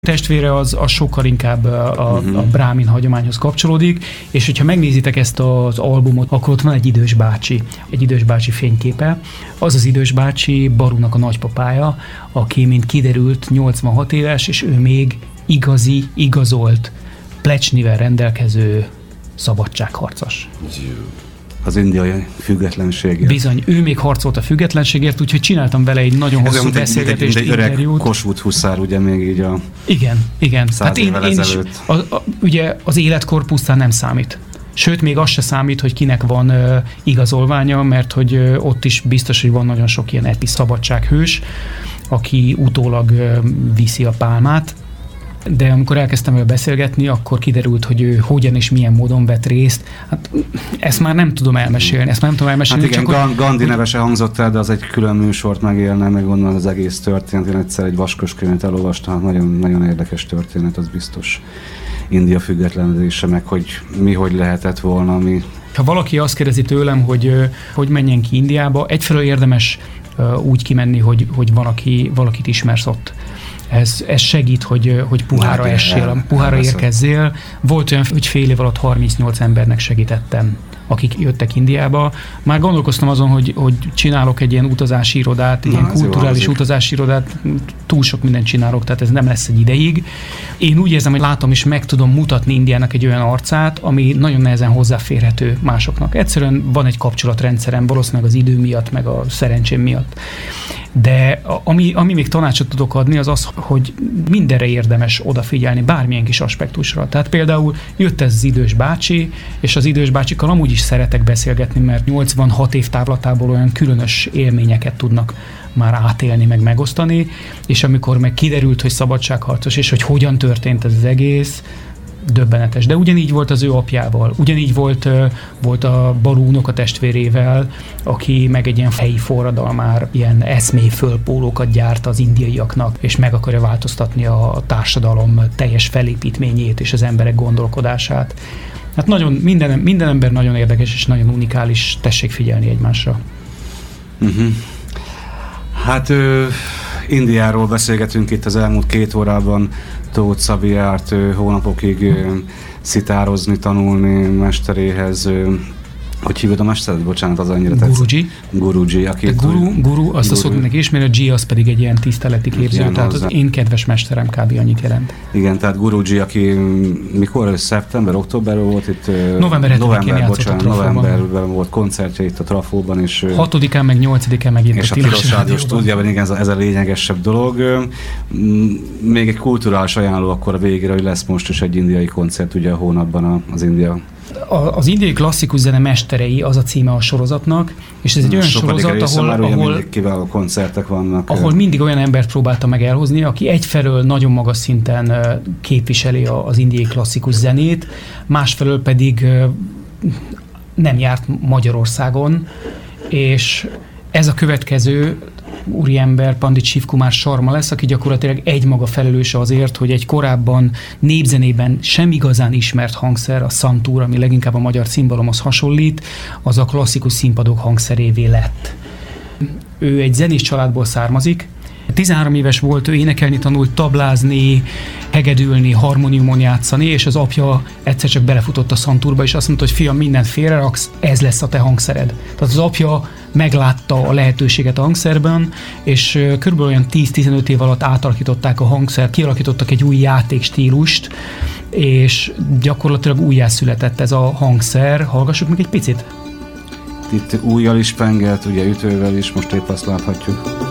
Testvére az sokkal inkább a brámin hagyományhoz kapcsolódik, és hogyha megnézitek ezt az albumot, akkor ott van egy idős bácsi fényképe. Az az idős bácsi Barunak a nagypapája, aki, mint kiderült, 86 éves, és ő még igazi, igazolt, plecsnivel rendelkező szabadságharcos. Az indiai függetlenségért. Bizony, ő még harcolt a függetlenségért, úgyhogy csináltam vele egy nagyon hosszú beszélgetést, interjút. Öreg Kossuth huszár, ugye még így a Igen. 100 évvel ezelőtt. Ugye az életkor pusztán nem számít. Sőt, még az se számít, hogy kinek van igazolványa, mert hogy ott is biztos, hogy van nagyon sok ilyen epi szabadsághős, aki utólag viszi a pálmát. De amikor elkezdtem vele beszélgetni, akkor kiderült, hogy ő hogyan és milyen módon vett részt. Hát ezt már nem tudom elmesélni. Hát igen, Gandhi neve se hangzott el, de az egy külön műsort megélne, meg gondolom az egész történet. Én egyszer egy vaskos könyvet elolvastam, nagyon, nagyon érdekes történet, az biztos. India függetlenedése, meg hogy lehetett volna. Ha valaki azt kérdezi tőlem, hogy menjen ki Indiába, egyfelől érdemes úgy kimenni, hogy valakit ismersz ott. Ez segít, hogy puhára essél, puhára érkezzél. Volt olyan, hogy fél év alatt 38 embernek segítettem, akik jöttek Indiába. Már gondolkoztam azon, hogy csinálok egy ilyen utazási irodát, ilyen kulturális utazási irodát, túl sok mindent csinálok, tehát ez nem lesz egy ideig. Én úgy érzem, hogy látom és meg tudom mutatni Indiának egy olyan arcát, ami nagyon nehezen hozzáférhető másoknak. Egyszerűen van egy kapcsolatrendszerem, valószínűleg az idő miatt, meg a szerencsém miatt. De ami még tanácsot tudok adni, az, hogy mindenre érdemes odafigyelni, bármilyen kis aspektusra. Tehát például jött ez az idős bácsi, és az idős bácsikkal amúgy is szeretek beszélgetni, mert 86 év távlatából olyan különös élményeket tudnak már átélni, meg megosztani, és amikor meg kiderült, hogy szabadságharcos, és hogy hogyan történt ez az egész, döbbenetes. De ugyanígy volt az ő apjával, ugyanígy volt a Baru unokatestvérével, aki meg egy ilyen helyi forradalmár, ilyen eszméfölpólókat gyárt az indiaiaknak, és meg akarja változtatni a társadalom teljes felépítményét és az emberek gondolkodását. Hát nagyon, minden ember nagyon érdekes és nagyon unikális, tessék figyelni egymásra. Hát Indiáról beszélgetünk itt az elmúlt 2 órában. Tóth Szabi járt hónapokig szitározni, tanulni mesteréhez. Hogy hívod a mestered? Bocsánat, az annyira tetszett. Guruji. Guru, azt a szót mindenki ismeri, a G az pedig egy ilyen tiszteleti képző, tehát az én kedves mesterem kb. Annyit jelent. Igen, tehát Guruji, aki mikor? Szeptember, októberben volt itt? Novemberben volt koncertje itt a Trafóban. 6-án meg 8-án meg itt és a Tilos Rádió stúdióban, igen, ez a lényegesebb dolog. Még egy kulturális ajánló akkor a végére, hogy lesz most is egy indiai koncert ugye a hónapban az India. Az indiai klasszikus zene mesterei az a címe a sorozatnak, és ez egy olyan sorozat, ahol kiváló koncertek vannak. Ahol mindig olyan embert próbálta meg elhozni, aki egyfelől nagyon magas szinten képviseli az indiai klasszikus zenét, másfelől pedig nem járt Magyarországon, és ez a következő úriember Pandit Shiv Kumar Sharma lesz, aki gyakorlatilag egymaga felelőse azért, hogy egy korábban népzenében sem igazán ismert hangszer, a szantúr, ami leginkább a magyar cimbalomhoz hasonlít, az a klasszikus színpadok hangszerévé lett. Ő egy zenés családból származik, 13 éves volt, ő énekelni tanult, tablázni, hegedülni, harmoniumon játszani, és az apja egyszer csak belefutott a szantúrba, és azt mondta, hogy fiam, mindent félreraksz, ez lesz a te hangszered. Tehát az apja meglátta a lehetőséget a hangszerben, és körülbelül olyan 10-15 év alatt átalakították a hangszert, kialakítottak egy új játékstílust, és gyakorlatilag újjászületett ez a hangszer. Hallgassuk meg egy picit. Itt újjal is pengelt, ugye ütővel is, most épp azt láthatjuk.